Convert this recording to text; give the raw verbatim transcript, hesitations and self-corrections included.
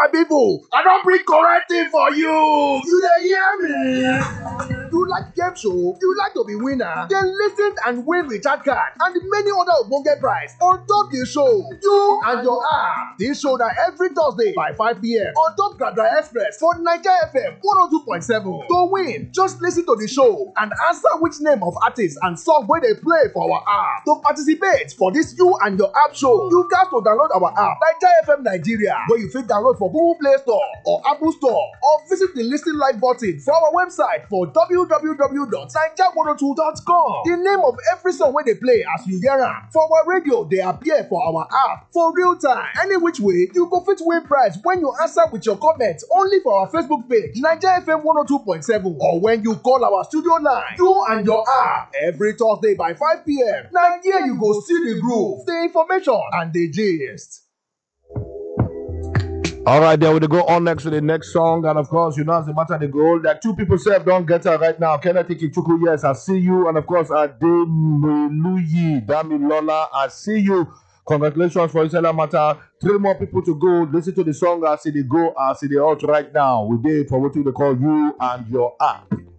my people, I don't bring correct thing for you. You dey hear me? You like game show? You like to be winner? Then listen and win recharge card and many other ogbonge prize on top the show. You and your app. This show na every Thursday by five p m on top Gragra Express for Naija F M one oh two point seven. To win, just listen to the show and answer which name of artist and song wey dey play for our app. To participate for this You and Your App show, you got to download our app Naija F M Nigeria, wey you fit download for Google Play Store or Apple Store, or visit the listing live button for our website for w w w dot naija one oh two dot com. The name of every song wey dey play as you hear am for our radio dey appear for our app for real time. Any which way, you go fit win prize when you answer with your comment only for our Facebook page Naija F M one oh two point seven, or when you call our studio line You and Your App every Thursday by five p m. Na here you go see the groove, the information and the gist. All right, then we go on next to the next song, and of course, you know, as the matter they go, there are two people said don't get her right now. Kenneth Ikichuku, yes, I see you, and of course, Ademeluyi Damilola, I see you. Congratulations for Isela Matter. Three more people to go. Listen to the song as they go, as they out right now. We did for what we call You and Your App.